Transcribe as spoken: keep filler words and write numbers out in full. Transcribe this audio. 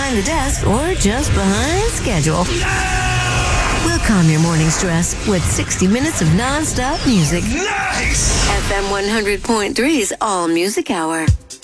behind the desk or just behind schedule. We'll calm your morning stress with sixty minutes of non-stop music. Nice! F M one hundred point three's All Music Hour.